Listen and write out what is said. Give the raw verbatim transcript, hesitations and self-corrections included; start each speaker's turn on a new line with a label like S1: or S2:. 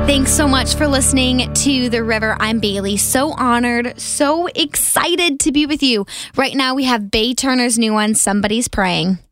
S1: Thanks so much for listening to The River. I'm Bailey. So honored, so excited to be with you. Right now we have Bay Turner's new one, Somebody's Praying.